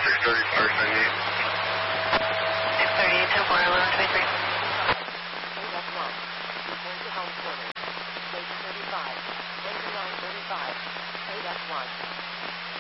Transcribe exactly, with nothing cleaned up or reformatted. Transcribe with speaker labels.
Speaker 1: six thirty, first ninety-eight.
Speaker 2: six thirty-eight, ten four, eleven twenty-three.
Speaker 3: A F one, return to home quarters. Station thirty-five, twenty-nine thirty-five, A F one.